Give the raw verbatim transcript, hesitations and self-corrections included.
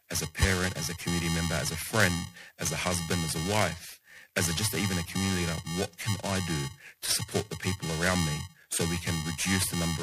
as a parent, as a community member, as a friend, as a husband, as a wife, as a, just even a community leader, what can I do to support the people around me so we can reduce the number